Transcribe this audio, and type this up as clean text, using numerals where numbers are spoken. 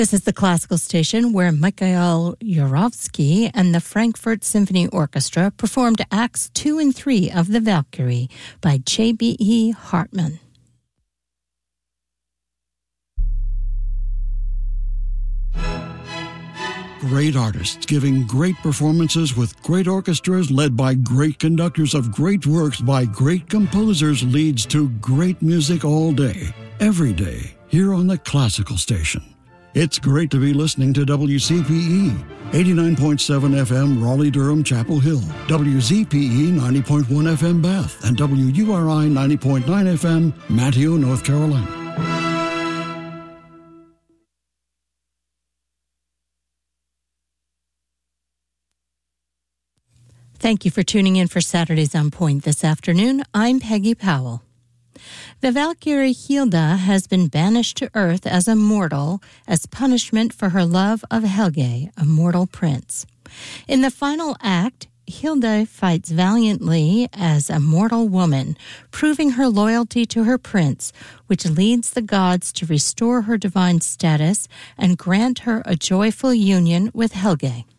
This is the classical station where Mikhail Yurovsky and the Frankfurt Symphony Orchestra performed Acts 2 and 3 of The Valkyrie by J.B.E. Hartman. Great artists giving great performances with great orchestras led by great conductors of great works by great composers leads to great music all day, every day, here on the classical station. It's great to be listening to WCPE, 89.7 FM Raleigh-Durham Chapel Hill, WZPE 90.1 FM Bath, and WURI 90.9 FM Manteo, North Carolina. Thank you for tuning in for Saturdays on Point this afternoon. I'm Peggy Powell. The Valkyrie Hilda has been banished to Earth as a mortal as punishment for her love of Helge, a mortal prince. In the final act, Hilda fights valiantly as a mortal woman, proving her loyalty to her prince, which leads the gods to restore her divine status and grant her a joyful union with Helge.